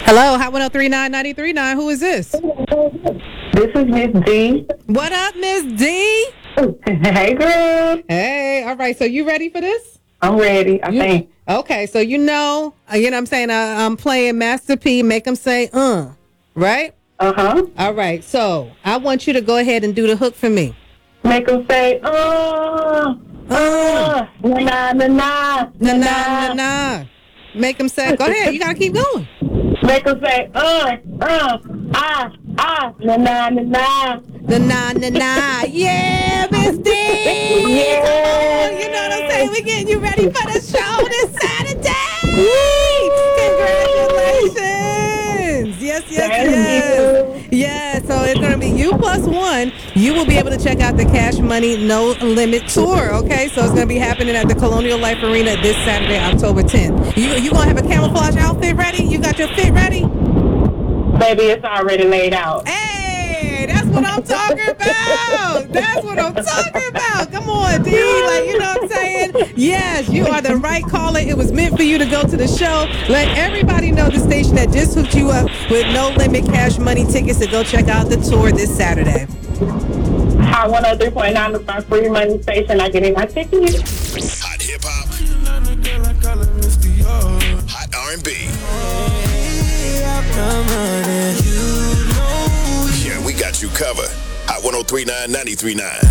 Hello, Hot 1039-939. Who is this? This is Miss D. What up, Miss D? Hey, girl. Hey, all right. So you ready for this? I'm ready, I think. Okay, so you know what I'm saying? I'm playing Master P, make them say, right? Uh-huh. All right, so I want you to go ahead and do the hook for me. Make them say, na, na, na, Na, na, na, na. Make them say, go ahead, you got to keep going. Make them say, na, na, na, na. The na, na, na. Yeah, Miss D. Yeah. Come on, you know what I'm saying? We're getting you ready for the show this Saturday. Congratulations. Yes. Thank you. Yeah, so it's going to be you plus one. You will be able to check out the Cash Money No Limit Tour, okay? So it's going to be happening at the Colonial Life Arena this Saturday, October 10th. You going to have a camouflage outfit ready? You got your fit ready? Baby, it's already laid out. Hey, that's what I'm talking about. That's what I'm talking about. Come on, D. Like, you know what I'm saying? Yes, you are the right caller. It was meant for you to go to the show. Let everybody know the station that just hooked you up with No Limit Cash Money tickets to go check out the tour this Saturday. Hot 103.9 is my free money station. I get in my ticket. Hot hip hop. Hot R&B. Yeah, we got you covered. Hot 1039-939.